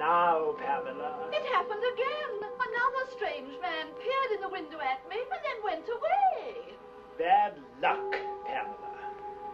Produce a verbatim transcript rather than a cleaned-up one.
now, Pamela? It happened again. Another strange man peered in the window at me